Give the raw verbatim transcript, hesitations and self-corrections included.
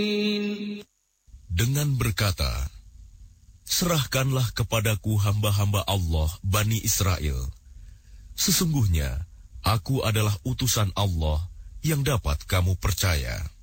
Dengan berkata, serahkanlah kepadaku hamba-hamba Allah, Bani Israel. Sesungguhnya, aku adalah utusan Allah yang dapat kamu percaya.